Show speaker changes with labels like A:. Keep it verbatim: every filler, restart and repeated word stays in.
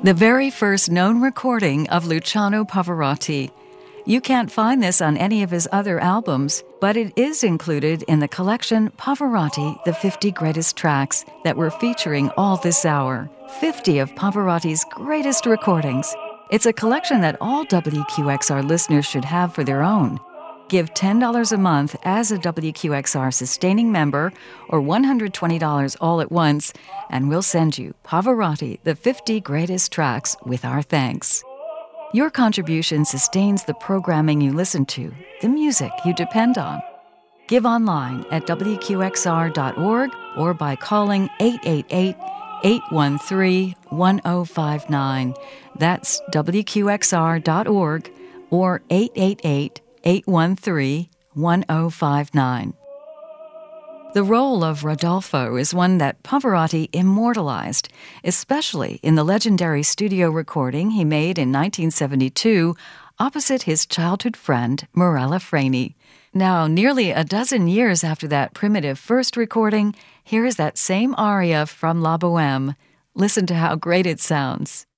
A: the very first known recording of Luciano Pavarotti. You can't find this on any of his other albums, but it is included in the collection Pavarotti, the fifty Greatest Tracks that we're featuring all this hour. fifty of Pavarotti's greatest recordings. It's a collection that all W Q X R listeners should have for their own. Give ten dollars a month as a W Q X R sustaining member or one hundred twenty dollars all at once, and we'll send you Pavarotti, the fifty Greatest Tracks with our thanks. Your contribution sustains the programming you listen to, the music you depend on. Give online at W Q X R dot org or by calling eight eight eight, eight one three, one zero five nine. That's W Q X R dot org or eight eight eight, eight one three, one zero five nine. The role of Rodolfo is one that Pavarotti immortalized, especially in the legendary studio recording he made in nineteen seventy-two opposite his childhood friend, Morella Freni. Now, nearly a dozen years after that primitive first recording, here is that same aria from La Boheme. Listen to how great it sounds.